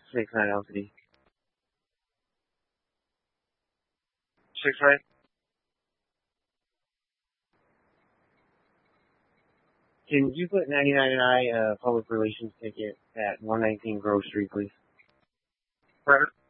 69 LTD. 6'9"? Can you put 99I public relations ticket at 119 Grove Street, please? Right.